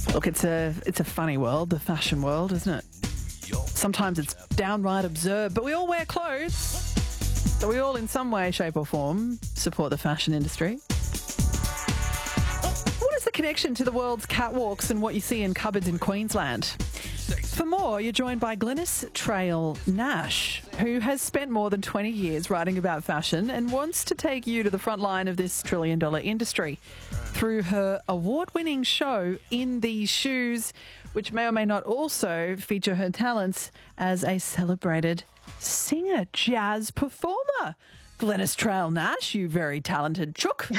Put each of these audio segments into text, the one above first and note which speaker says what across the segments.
Speaker 1: Look, it's a funny world, the fashion world, isn't it? Sometimes it's downright absurd, but we all wear clothes. So we all, in some way, shape or form, support the fashion industry. What is the connection to the world's catwalks and what you see in cupboards in Queensland? For more, you're joined by Glynis Trail-Nash, who has spent more than 20 years writing about fashion and wants to take you to the front line of this trillion-dollar industry through her award-winning show, In These Shoes, which may or may not also feature her talents as a celebrated singer, jazz performer. Glynis Trail-Nash, you very talented chook.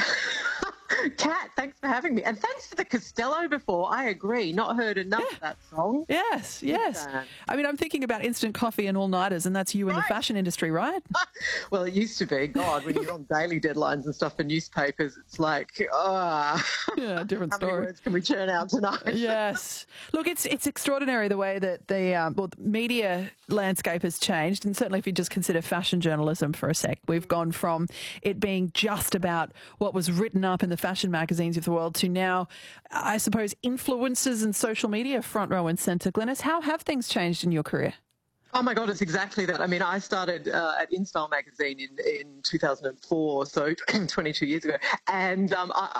Speaker 2: Kat, thanks for having me. And thanks for the Costello before. I agree. Not heard enough of that song.
Speaker 1: Yes. I mean, I'm thinking about instant coffee and all-nighters, and that's you in the fashion industry, right?
Speaker 2: Well, it used to be. God, when you're on daily deadlines and stuff for newspapers, it's like,
Speaker 1: yeah, different
Speaker 2: how
Speaker 1: story.
Speaker 2: many words can we churn out tonight?
Speaker 1: Yes. Look, it's extraordinary the way that the media landscape has changed, and certainly if you just consider fashion journalism for a sec, we've gone from it being just about what was written up in the fashion magazines of the world to now, I suppose, influencers and social media front row and centre. Glynis, how have things changed in your career?
Speaker 2: Oh my God, it's exactly that. I mean, I started at InStyle magazine in 2004, so 22 years ago, and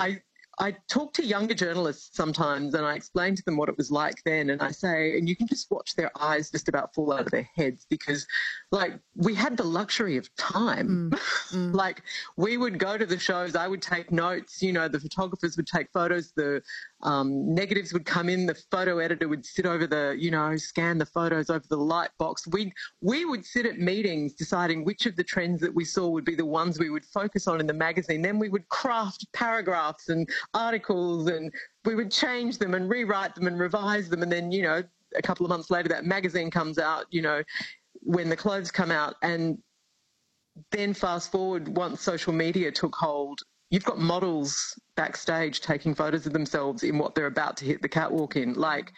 Speaker 2: I talk to younger journalists sometimes and I explain to them what it was like then, and I say, and you can just watch their eyes just about fall out of their heads because, like, we had the luxury of time. Like, we would go to the shows, I would take notes, you know, the photographers would take photos, the negatives would come in, the photo editor would sit over the, you know, scan the photos over the light box. We would sit at meetings deciding which of the trends that we saw would be the ones we would focus on in the magazine. Then we would craft paragraphs and articles and we would change them and rewrite them and revise them. And then, you know, a couple of months later, that magazine comes out, you know, when the clothes come out. And then fast forward, once social media took hold, you've got models backstage taking photos of themselves in what they're about to hit the catwalk in. Like,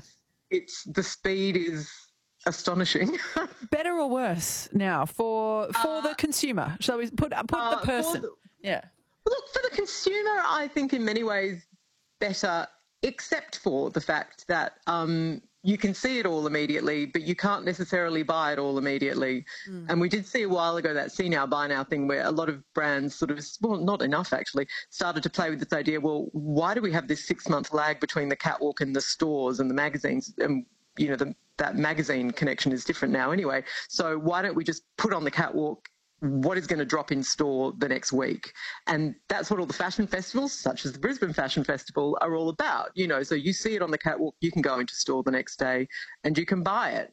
Speaker 2: it's the speed is astonishing.
Speaker 1: Better or worse now for the consumer? Shall we put the person?
Speaker 2: Look, for the consumer, I think in many ways better, except for the fact that you can see it all immediately, but you can't necessarily buy it all immediately. And we did see a while ago that see now, buy now thing where a lot of brands sort of, well, not enough actually, started to play with this idea, well, why do we have this 6-month lag between the catwalk and the stores and the magazines? And, you know, that magazine connection is different now anyway. So why don't we just put on the catwalk what is going to drop in store the next week? And that's what all the fashion festivals, such as the Brisbane Fashion Festival, are all about. You know, so you see it on the catwalk, you can go into store the next day and you can buy it.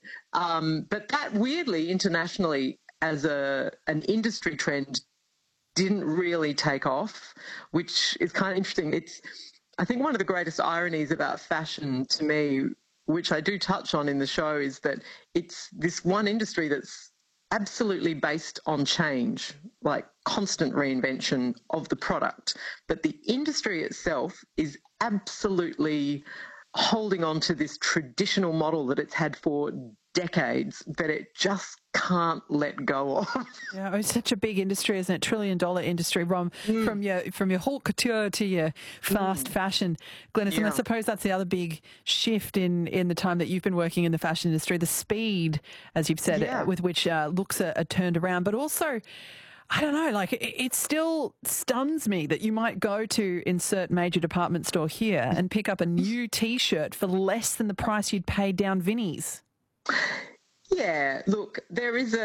Speaker 2: But that weirdly, internationally, as an industry trend, didn't really take off, which is kind of interesting. It's, I think, one of the greatest ironies about fashion to me, which I do touch on in the show, is that it's this one industry that's absolutely based on change, like constant reinvention of the product. But the industry itself is absolutely holding on to this traditional model that it's had for decades that it just can't let go of.
Speaker 1: Yeah, it's such a big industry, isn't it? $1 trillion industry, from your haute couture to your fast fashion, Glynis. And I suppose that's the other big shift in the time that you've been working in the fashion industry, the speed, as you've said, with which looks are turned around. But also, I don't know, like it still stuns me that you might go to insert major department store here and pick up a new T-shirt for less than the price you'd paid down Vinnie's.
Speaker 2: Yeah, look, there is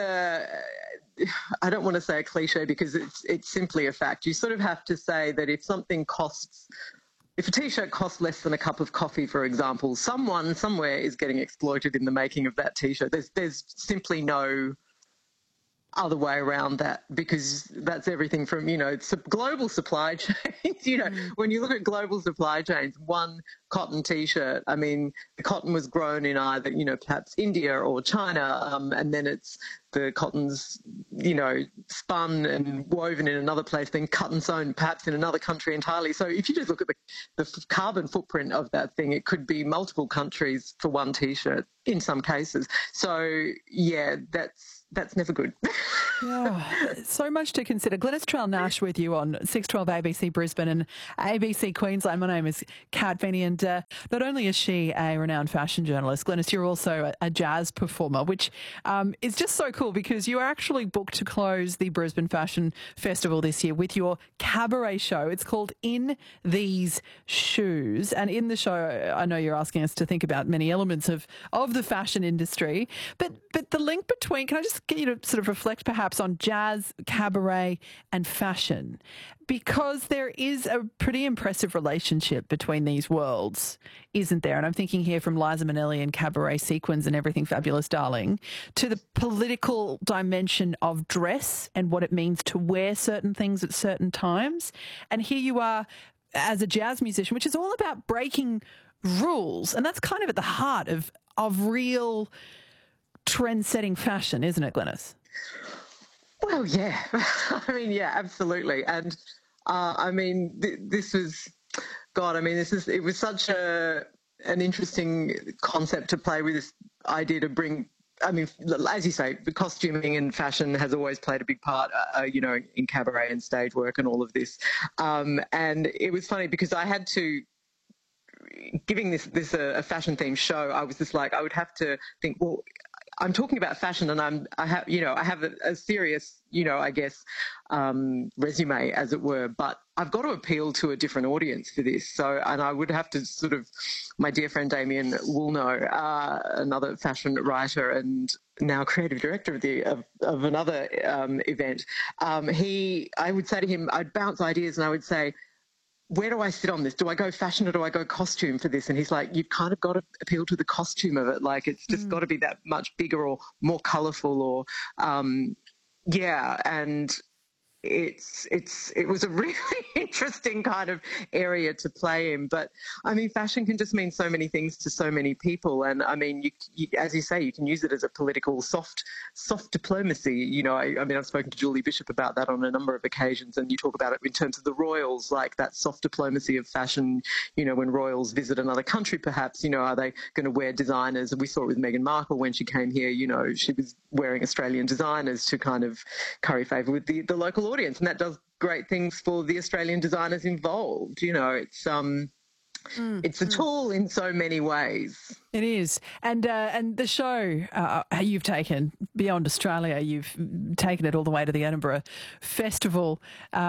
Speaker 2: I don't want to say a cliche because it's simply a fact. You sort of have to say that if a T-shirt costs less than a cup of coffee, for example, someone somewhere is getting exploited in the making of that T-shirt. There's simply no other way around that, because that's everything from, you know, it's a global supply chains. You know, when you look at global supply chains, one cotton T-shirt, I mean, the cotton was grown in either, you know, perhaps India or China, and then the cotton's, you know, spun and woven in another place, then cut and sewn perhaps in another country entirely. So if you just look at the carbon footprint of that thing, it could be multiple countries for one T-shirt in some cases. So, yeah, that's that's never good.
Speaker 1: Yeah, so much to consider. Glynis Trell-Nash with you on 612 ABC Brisbane and ABC Queensland. My name is Kat Finney, and not only is she a renowned fashion journalist, Glynis, you're also a jazz performer, which is just so cool because you are actually booked to close the Brisbane Fashion Festival this year with your cabaret show. It's called In These Shoes. And in the show, I know you're asking us to think about many elements of the fashion industry, but the link between, can I just get you to sort of reflect perhaps on jazz, cabaret and fashion, because there is a pretty impressive relationship between these worlds, isn't there? And I'm thinking here from Liza Minnelli and Cabaret Sequins and Everything Fabulous Darling to the political dimension of dress and what it means to wear certain things at certain times. And here you are as a jazz musician, which is all about breaking rules. And that's kind of at the heart of real trend-setting fashion, isn't it, Glynis?
Speaker 2: Well, yeah. I mean, yeah, absolutely. And I mean, this was, God, I mean, it was such an interesting concept to play with, this idea to bring, I mean, as you say, the costuming and fashion has always played a big part, you know, in cabaret and stage work and all of this. And it was funny because I had to, giving this a fashion themed show, I was just like, I would have to think, well, I'm talking about fashion, and I have a serious, you know, I guess, resume, as it were, but I've got to appeal to a different audience for this. So, and I would have to sort of, my dear friend Damien Woolnough, another fashion writer and now creative director of another event, I would say to him, I'd bounce ideas and I would say, where do I sit on this? Do I go fashion or do I go costume for this? And he's like, you've kind of got to appeal to the costume of it. Like, it's just got to be that much bigger or more colourful or, yeah. And it was a really interesting kind of area to play in. But I mean, fashion can just mean so many things to so many people. And I mean, you as you say, you can use it as a political soft diplomacy. You know, I mean, I've spoken to Julie Bishop about that on a number of occasions, and you talk about it in terms of the royals, like that soft diplomacy of fashion. You know, when royals visit another country, perhaps, you know, are they going to wear designers? And we saw it with Meghan Markle when she came here. You know, she was wearing Australian designers to kind of curry favour with the local audience, and that does great things for the Australian designers involved. You know, it's a tool in so many ways.
Speaker 1: It is. And the show you've taken beyond Australia, you've taken it all the way to the Edinburgh Festival,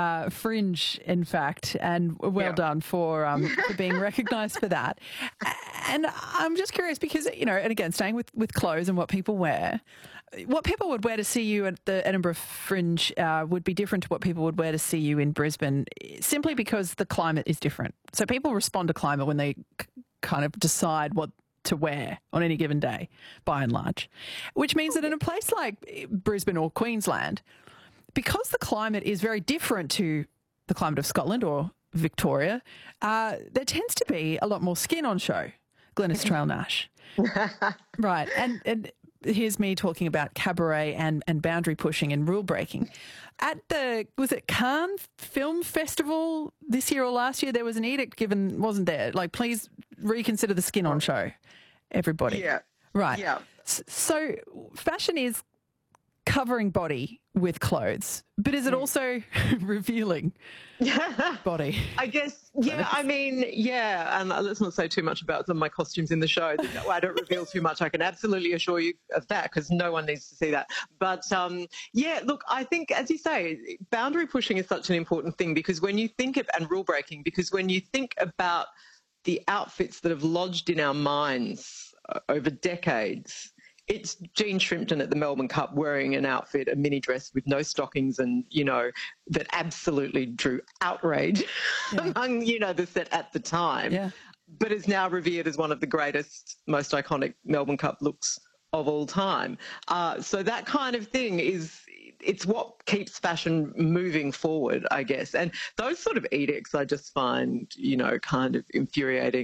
Speaker 1: Fringe, in fact, and well done for being recognised for that. And I'm just curious because, you know, and again, staying with clothes and what people wear, what people would wear to see you at the Edinburgh Fringe would be different to what people would wear to see you in Brisbane, simply because the climate is different. So people respond to climate when they kind of decide what to wear on any given day, by and large, which means that in a place like Brisbane or Queensland, because the climate is very different to the climate of Scotland or Victoria, there tends to be a lot more skin on show. Glynis Trell-Nash. Right. And here's me talking about cabaret and boundary pushing and rule breaking. At was it Cannes Film Festival this year or last year, there was an edict given, wasn't there? Like, please reconsider the skin on show, everybody.
Speaker 2: Yeah.
Speaker 1: Right.
Speaker 2: Yeah.
Speaker 1: So fashion is covering body with clothes, but is it also revealing body?
Speaker 2: I guess, yeah, I mean, yeah, and let's not say too much about some of my costumes in the show. I don't reveal too much. I can absolutely assure you of that, because no one needs to see that. But, yeah, look, I think, as you say, boundary pushing is such an important thing, because when you think of, and rule breaking, because when you think about the outfits that have lodged in our minds over decades, it's Jean Shrimpton at the Melbourne Cup wearing an outfit, a mini dress with no stockings, and, you know, that absolutely drew outrage among, you know, the set at the time, but is now revered as one of the greatest, most iconic Melbourne Cup looks of all time. So that kind of thing it's what keeps fashion moving forward, I guess. And those sort of edicts I just find, you know, kind of infuriating.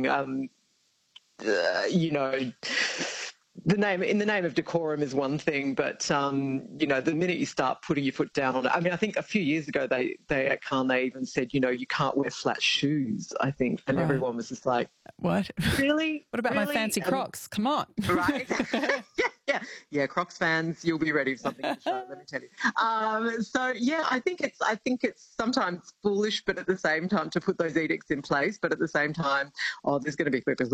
Speaker 2: You know, in the name of decorum is one thing, but you know, the minute you start putting your foot down on it, I mean, I think a few years ago they at Cannes they even said, you know, you can't wear flat shoes, I think, and everyone was just like,
Speaker 1: what?
Speaker 2: Really?
Speaker 1: What about my fancy Crocs? Come on,
Speaker 2: right? Yeah, Crocs fans, you'll be ready for something to show, let me tell you. So yeah, I think it's sometimes foolish, but at the same time to put those edicts in place. But at the same time, there's going to be people